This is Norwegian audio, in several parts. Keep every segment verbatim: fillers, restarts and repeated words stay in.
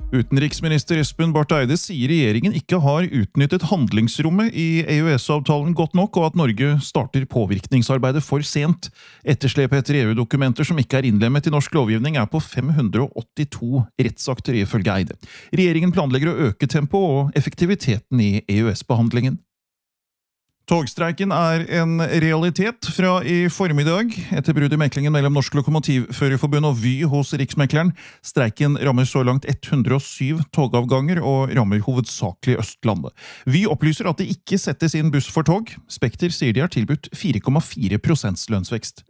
Utenriksminister Espen Barth Eide sier regjeringen ikke har utnyttet handlingsrommet i E U S-avtalen godt nok, og at Norge starter påvirkningsarbeidet for sent. Etterslepet etter E U-dokumenter som ikke er innlemmet i norsk lovgivning er på fem hundre og åttito rettsakter ifølge Eide. Regjeringen planlegger å øke tempo og effektiviteten i E U S-behandlingen. Togstreiken er en realitet fra i formiddag, etter brudd i meklingen mellom Norsk Lokomotivførerforbund og Vy hos Riksmekleren. Streiken rammer så langt hundre og syv togavganger og rammer hovedsakelig Østlandet. Vy opplyser at det ikke settes inn buss for tog. Spekter sier de har tilbudt fire komma fire prosent lønnsvekst.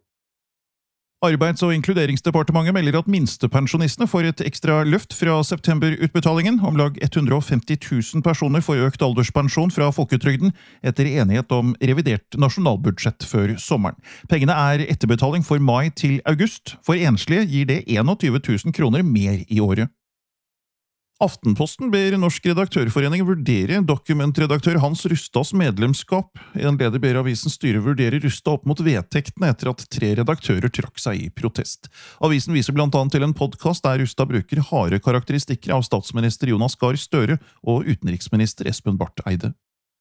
Arbeids- og inkluderingsdepartementet melder at minstepensjonistene får et ekstra løft fra septemberutbetalingen. Om lag hundre og femti tusen personer får økt alderspensjon fra folketrygden etter enighet om revidert nasjonalbudsjett før sommeren. Pengene er etterbetaling for mai til august. For enslige gir det tjueen tusen kroner mer i året. Aftenposten ber Norsk Redaktørforening vurdere dokumentredaktør Hans Rustads medlemskap. En leder ber avisens styre vurdere Rustad opp mot vedtektene etter at tre redaktører trakk seg i protest. Avisen viser blant annet til en podcast der Rustad bruker harde karakteristikker av statsminister Jonas Gahr Støre og utenriksminister Espen Barth Eide.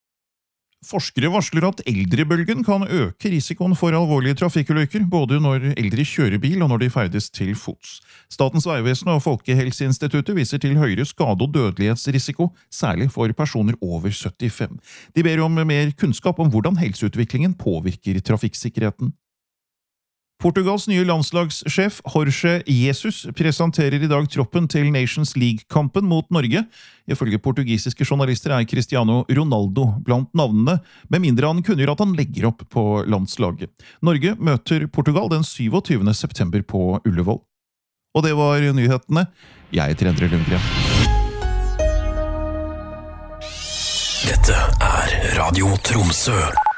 Forskere varsler at eldrebølgen kan øke risikoen for alvorlige trafikkulykker, både når eldre kjører bil og når de ferdes til fots. Statens vegvesen og Folkehelseinstituttet viser til høyere skade- og dødelighetsrisiko, særlig for personer over syttifem. De ber om mer kunnskap om hvordan helseutviklingen påvirker trafikksikkerheten. Portugals nye landslagssjef Jorge Jesus presenterer i dag troppen til Nations League-kampen mot Norge. Ifølge portugisiske journalister er Cristiano Ronaldo blant navnene, med mindre han kunngjør at han legger opp på landslaget. Norge møter Portugal den syvogtyvende september på Ullevål. Og det var nyhetene. Jeg heter Endre Lundgren. Dette er Radio Tromsø.